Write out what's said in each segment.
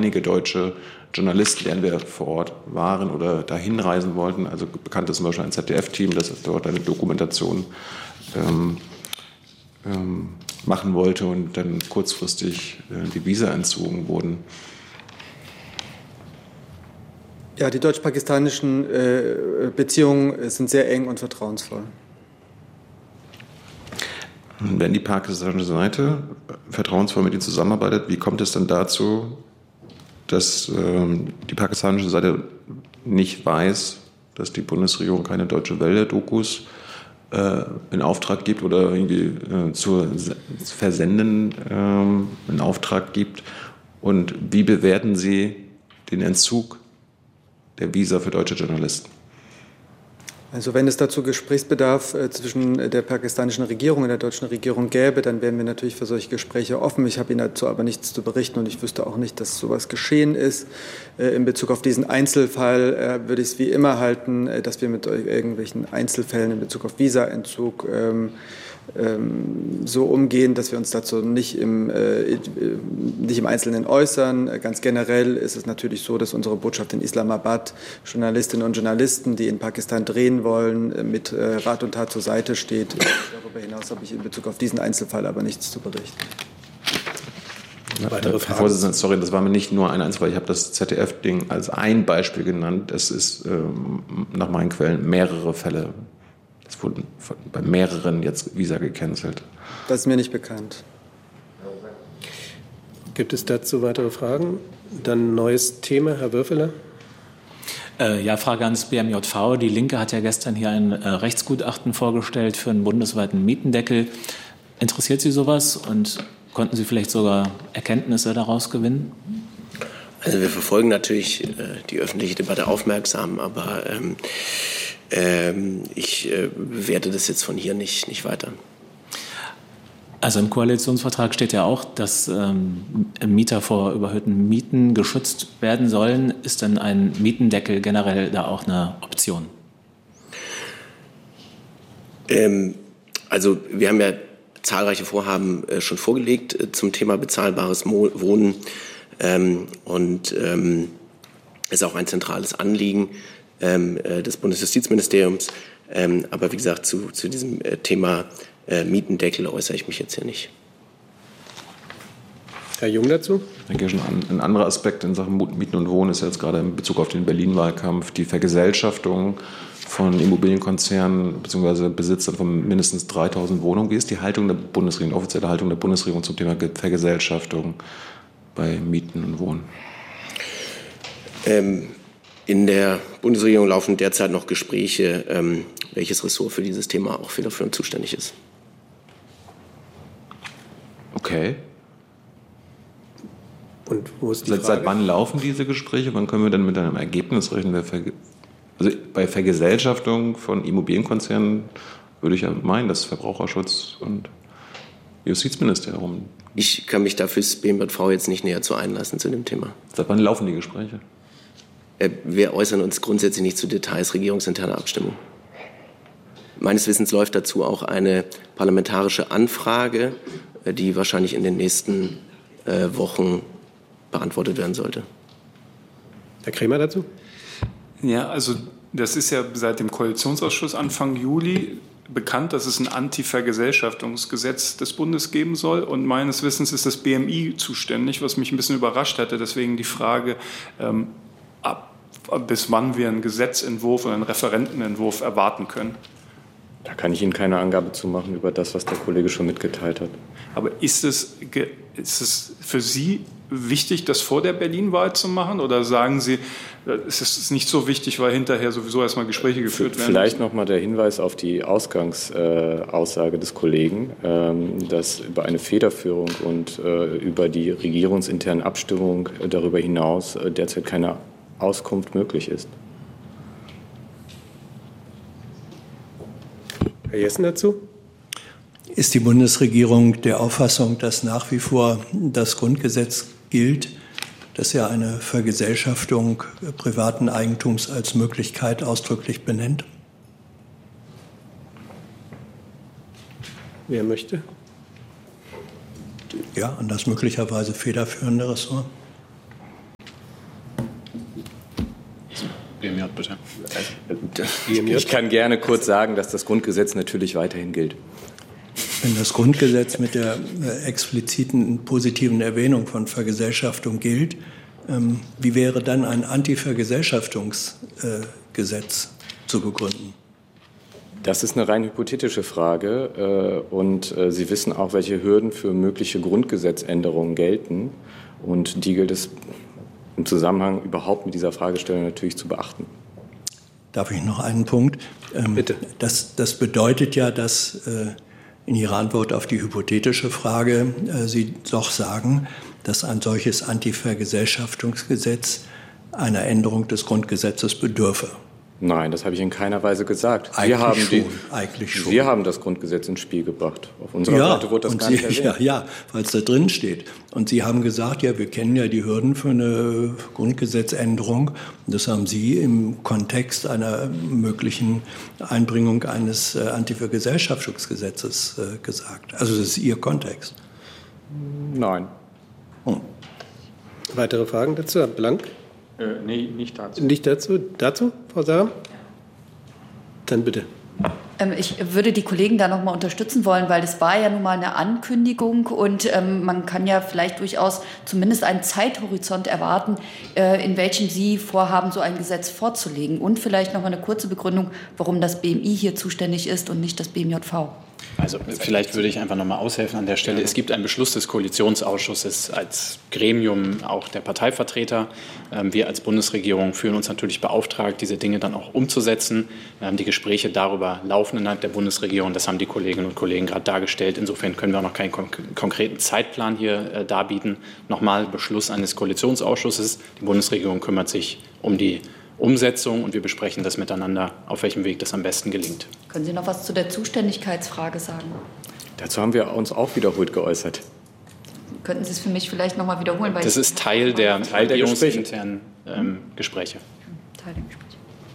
einige deutsche Journalisten, die entweder vor Ort waren oder dahin reisen wollten. Also bekannt ist zum Beispiel ein ZDF-Team, das dort eine Dokumentation machen wollte und dann kurzfristig die Visa entzogen wurden. Ja, die deutsch-pakistanischen Beziehungen sind sehr eng und vertrauensvoll. Wenn die pakistanische Seite vertrauensvoll mit ihnen zusammenarbeitet, wie kommt es dann dazu, dass die pakistanische Seite nicht weiß, dass die Bundesregierung keine Deutsche Welle-Dokus in Auftrag gibt oder irgendwie zu versenden in Auftrag gibt? Und wie bewerten Sie den Entzug der Visa für deutsche Journalisten? Also wenn es dazu Gesprächsbedarf zwischen der pakistanischen Regierung und der deutschen Regierung gäbe, dann wären wir natürlich für solche Gespräche offen. Ich habe Ihnen dazu aber nichts zu berichten und ich wüsste auch nicht, dass sowas geschehen ist. In Bezug auf diesen Einzelfall würde ich es wie immer halten, dass wir mit irgendwelchen Einzelfällen in Bezug auf Visaentzug so umgehen, dass wir uns dazu nicht im Einzelnen äußern. Ganz generell ist es natürlich so, dass unsere Botschaft in Islamabad Journalistinnen und Journalisten, die in Pakistan drehen wollen, mit Rat und Tat zur Seite steht. Darüber hinaus habe ich in Bezug auf diesen Einzelfall aber nichts zu berichten. Weitere Fragen? Herr Vorsitzender, sorry, das war mir nicht nur ein Einzelfall. Ich habe das ZDF-Ding als ein Beispiel genannt. Es ist nach meinen Quellen mehrere Fälle. Es wurden bei mehreren jetzt Visa gecancelt. Das ist mir nicht bekannt. Gibt es dazu weitere Fragen? Dann neues Thema, Herr Würfeler. Ja, Frage ans BMJV. Die Linke hat ja gestern hier ein Rechtsgutachten vorgestellt für einen bundesweiten Mietendeckel. Interessiert Sie sowas und konnten Sie vielleicht sogar Erkenntnisse daraus gewinnen? Also wir verfolgen natürlich die öffentliche Debatte aufmerksam, aber ich bewerte das jetzt von hier nicht weiter. Also im Koalitionsvertrag steht ja auch, dass Mieter vor überhöhten Mieten geschützt werden sollen. Ist denn ein Mietendeckel generell da auch eine Option? Also wir haben ja zahlreiche Vorhaben schon vorgelegt zum Thema bezahlbares Wohnen und ist auch ein zentrales Anliegen des Bundesjustizministeriums. Aber wie gesagt, zu diesem Thema Mietendeckel äußere ich mich jetzt hier nicht. Herr Jung dazu? Ich denke schon, ein anderer Aspekt in Sachen Mieten und Wohnen ist jetzt gerade in Bezug auf den Berlin-Wahlkampf die Vergesellschaftung von Immobilienkonzernen bzw. Besitzern von mindestens 3.000 Wohnungen. Wie ist die Haltung der Bundesregierung, die offizielle Haltung der Bundesregierung zum Thema Vergesellschaftung bei Mieten und Wohnen? In der Bundesregierung laufen derzeit noch Gespräche, welches Ressort für dieses Thema auch federführend zuständig ist. Okay. Und wo ist die Frage? Seit wann laufen diese Gespräche? Wann können wir denn mit einem Ergebnis rechnen? Also bei Vergesellschaftung von Immobilienkonzernen würde ich ja meinen, dass Verbraucherschutz und Justizministerium. Ich kann mich da fürs BMJV jetzt nicht näher zu einlassen zu dem Thema. Seit wann laufen die Gespräche? Wir äußern uns grundsätzlich nicht zu Details regierungsinterner Abstimmung. Meines Wissens läuft dazu auch eine parlamentarische Anfrage, die wahrscheinlich in den nächsten Wochen beantwortet werden sollte. Herr Kremer dazu? Ja, also das ist ja seit dem Koalitionsausschuss Anfang Juli bekannt, dass es ein Anti-Vergesellschaftungsgesetz des Bundes geben soll. Und meines Wissens ist das BMI zuständig, was mich ein bisschen überrascht hatte. Deswegen die Frage, bis wann wir einen Gesetzentwurf oder einen Referentenentwurf erwarten können. Da kann ich Ihnen keine Angabe zu machen über das, was der Kollege schon mitgeteilt hat. Aber ist es für Sie wichtig, das vor der Berlin-Wahl zu machen? Oder sagen Sie, es ist nicht so wichtig, weil hinterher sowieso erstmal Gespräche geführt werden? Vielleicht noch mal der Hinweis auf die Ausgangsaussage des Kollegen, dass über eine Federführung und über die regierungsinternen Abstimmung darüber hinaus derzeit keine Auskunft möglich ist. Herr Jessen dazu? Ist die Bundesregierung der Auffassung, dass nach wie vor das Grundgesetz gilt, das ja eine Vergesellschaftung privaten Eigentums als Möglichkeit ausdrücklich benennt? Wer möchte? Ja, an das möglicherweise federführende Ressort. BMJ, bitte. Ich kann gerne kurz sagen, dass das Grundgesetz natürlich weiterhin gilt. Wenn das Grundgesetz mit der expliziten positiven Erwähnung von Vergesellschaftung gilt, wie wäre dann ein Antivergesellschaftungsgesetz zu begründen? Das ist eine rein hypothetische Frage und Sie wissen auch, welche Hürden für mögliche Grundgesetzänderungen gelten, und die gilt es im Zusammenhang überhaupt mit dieser Fragestellung natürlich zu beachten. Darf ich noch einen Punkt? Bitte. Das bedeutet ja, dass in Ihrer Antwort auf die hypothetische Frage Sie doch sagen, dass ein solches Antivergesellschaftungsgesetz einer Änderung des Grundgesetzes bedürfe. Nein, das habe ich in keiner Weise gesagt. Eigentlich schon. Wir haben das Grundgesetz ins Spiel gebracht. Auf unserer Seite wurde das gar nicht erwähnt. Ja, weil es da drin steht. Und Sie haben gesagt, ja, wir kennen ja die Hürden für eine Grundgesetzänderung. Und das haben Sie im Kontext einer möglichen Einbringung eines Antivergesellschaftungsgesetzes gesagt. Also das ist Ihr Kontext. Nein. Weitere Fragen dazu? Herr Blank? Nee, nicht dazu. Nicht dazu? Dazu, Frau Saar? Dann bitte. Ich würde die Kollegen da noch mal unterstützen wollen, weil das war ja nun mal eine Ankündigung und man kann ja vielleicht durchaus zumindest einen Zeithorizont erwarten, in welchem Sie vorhaben, so ein Gesetz vorzulegen. Und vielleicht noch mal eine kurze Begründung, warum das BMI hier zuständig ist und nicht das BMJV. Also vielleicht würde ich einfach noch mal aushelfen an der Stelle. Es gibt einen Beschluss des Koalitionsausschusses als Gremium auch der Parteivertreter. Wir als Bundesregierung fühlen uns natürlich beauftragt, diese Dinge dann auch umzusetzen. Die Gespräche darüber laufen innerhalb der Bundesregierung. Das haben die Kolleginnen und Kollegen gerade dargestellt. Insofern können wir auch noch keinen konkreten Zeitplan hier darbieten. Nochmal Beschluss eines Koalitionsausschusses. Die Bundesregierung kümmert sich um die Umsetzung und wir besprechen das miteinander, auf welchem Weg das am besten gelingt. Können Sie noch was zu der Zuständigkeitsfrage sagen? Dazu haben wir uns auch wiederholt geäußert. Könnten Sie es für mich vielleicht noch mal wiederholen? Weil das ist Teil der regierungsinternen Gespräche. Teil der Gespräche.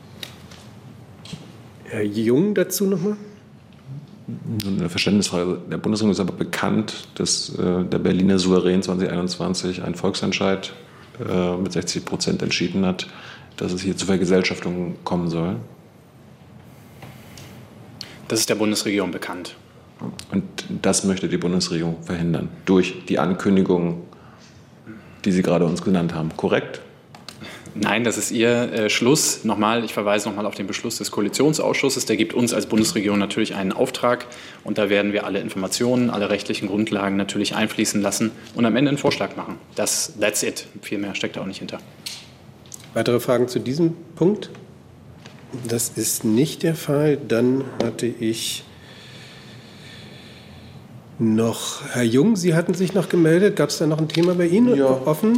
Herr Jung dazu noch mal? Eine Verständnisfrage. Der Bundesregierung ist aber bekannt, dass der Berliner Souverän 2021 einen Volksentscheid mit 60% entschieden hat, dass es hier zu Vergesellschaftung kommen soll. Das ist der Bundesregierung bekannt. Und das möchte die Bundesregierung verhindern, durch die Ankündigung, die Sie gerade uns genannt haben. Korrekt? Nein, das ist Ihr Schluss. Nochmal, ich verweise nochmal auf den Beschluss des Koalitionsausschusses. Der gibt uns als Bundesregierung natürlich einen Auftrag. Und da werden wir alle Informationen, alle rechtlichen Grundlagen natürlich einfließen lassen und am Ende einen Vorschlag machen. That's it. Viel mehr steckt da auch nicht hinter. Weitere Fragen zu diesem Punkt? Das ist nicht der Fall. Dann hatte ich noch Herr Jung, Sie hatten sich noch gemeldet. Gab es da noch ein Thema bei Ihnen offen?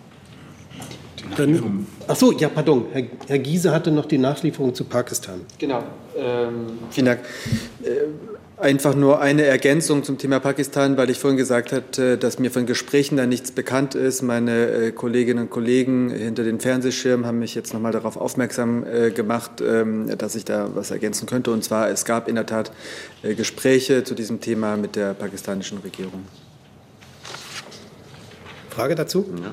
Ach so, ja, pardon. Herr Giese hatte noch die Nachlieferung zu Pakistan. Genau. Vielen Dank. Einfach nur eine Ergänzung zum Thema Pakistan, weil ich vorhin gesagt hatte, dass mir von Gesprächen da nichts bekannt ist. Meine Kolleginnen und Kollegen hinter den Fernsehschirmen haben mich jetzt noch mal darauf aufmerksam gemacht, dass ich da was ergänzen könnte. Und zwar, es gab in der Tat Gespräche zu diesem Thema mit der pakistanischen Regierung. Frage dazu? Ja.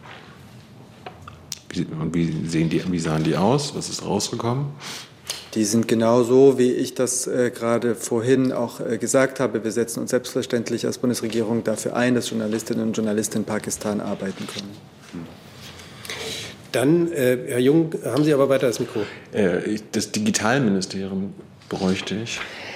Wie sahen die aus? Was ist rausgekommen? Die sind genau so, wie ich das gerade vorhin auch gesagt habe. Wir setzen uns selbstverständlich als Bundesregierung dafür ein, dass Journalistinnen und Journalisten in Pakistan arbeiten können. Dann, Herr Jung, haben Sie aber weiter das Mikro. Das Digitalministerium bräuchte ich.